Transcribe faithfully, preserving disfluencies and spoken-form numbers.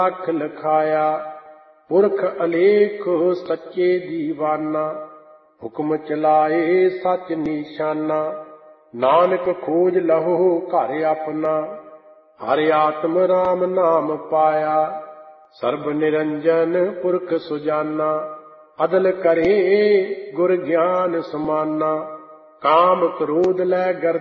ਲੱਖ ਲਖਾਇਆ। ਪੁਰਖ ਅਲੇਖ ਸੱਚੇ ਦੀਵਾਨਾ, ਹੁਕਮ ਚਲਾਏ ਸੱਚ ਨਿਸ਼ਾਨਾ। ਨਾਨਕ ਖੋਜ ਲਹੋ ਘਰ ਆਪਣਾ, ਹਰਿ ਆਤਮ ਰਾਮ ਨਾਮ ਪਾਇਆ। ਸਰਬ ਨਿਰੰਜਨ ਪੁਰਖ ਸੁਜਾਨਾ, ਅਦਲ ਕਰੇ ਗੁਰ ਗਿਆਨ ਸਮਾਨਾ। ਕਾਮ ਕ੍ਰੋਧ ਲੈ ਗਰਦ